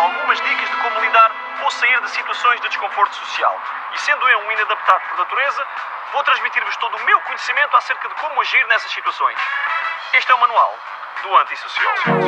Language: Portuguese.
algumas dicas de como lidar ou sair de situações de desconforto social. E sendo eu um inadaptado por natureza, vou transmitir-vos todo o meu conhecimento acerca de como agir nessas situações. Este é o manual do antissociólogo.